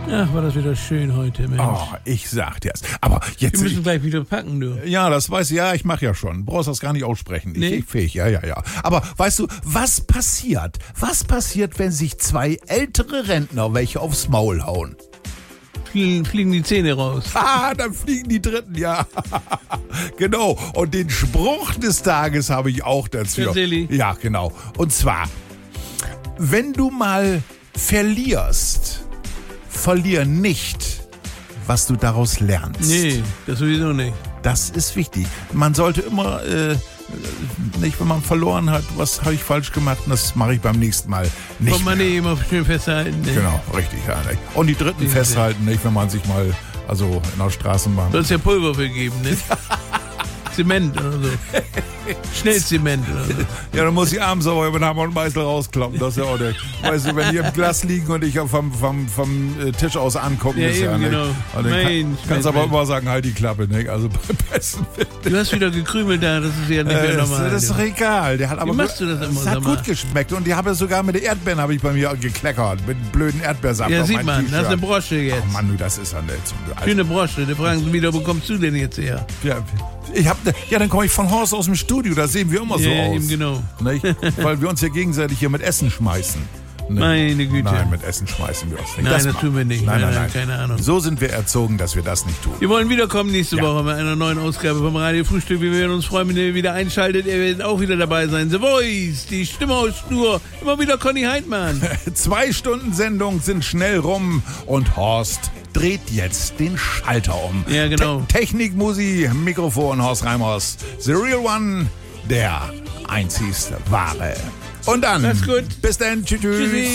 Ach, war das wieder schön heute, Mensch. Oh, ich sag dir's. Aber jetzt... Wir müssen gleich wieder packen, du. Ja, das weiß ich. Ja, ich mach ja schon. Brauchst das gar nicht aussprechen. Nee. Ich fähig, ja. Aber weißt du, was passiert? Was passiert, wenn sich zwei ältere Rentner welche aufs Maul hauen? Fliegen die Zähne raus. Dann fliegen die Dritten, ja. Genau. Und den Spruch des Tages habe ich auch dazu. Silly. Ja, genau. Und zwar, wenn du mal verlierst, verlier nicht, was du daraus lernst. Nee, das sowieso nicht. Das ist wichtig. Man sollte immer, nicht, wenn man verloren hat, was habe ich falsch gemacht, und das mache ich beim nächsten Mal nicht. Kommt man nicht immer schön festhalten. Ne? Genau, richtig. Ja, nicht. Und die Dritten festhalten, nicht, wenn man sich mal, also in der Straßenbahn. Soll es ja Pulver für geben, ne? Zement oder so. Schnellzement oder so. Ja, dann muss ich abends aber über den Hammer und Meißel rauskloppen. Das ist ja auch nicht. Weißt du, wenn die im Glas liegen und ich vom Tisch aus angucken, Ja, ist ja eben, nicht. genau. Also kannst aber immer sagen, halt die Klappe, nicht? Also beim besten Willen. Du hast wieder gekrümelt da, das ist ja nicht mehr normal. Das ist doch egal. Der hat aber Wie machst du das immer, hat sag mal? gut geschmeckt. Und die habe sogar mit den Erdbeeren habe ich bei mir gekleckert. Mit blöden Erdbeersaft Ja, auf sieht mein man, T-Shirt. das ist eine Brosche jetzt. Ach Mann, du, das ist ja nett. Schöne Brosche. Da fragen sie wieder, wo kommst du denn jetzt her? Ja, dann komme ich von Horst aus dem Studio. Da sehen wir immer so Ja, aus. eben genau. Nicht? Weil wir uns ja gegenseitig hier mit Essen schmeißen. Ne? Meine Güte. Nein, mit Essen schmeißen wir uns nicht. Nein, das tun wir nicht. Nein. Keine Ahnung. So sind wir erzogen, dass wir das nicht tun. Wir wollen wiederkommen nächste Ja. Woche mit einer neuen Ausgabe vom Radio Frühstück. Wir werden uns freuen, wenn ihr wieder einschaltet. Ihr werdet auch wieder dabei sein. The Voice, die Stimme aus Schnur. Immer wieder Conny Heidmann. 2 Stunden Sendung sind schnell rum und Horst dreht jetzt den Schalter um. Ja, genau. Technik, Musi, Mikrofon, Horst Reimers. The Real One, der einzigste Wahre. Und dann, Mach's gut. bis dann, tschüss. Tschüssi.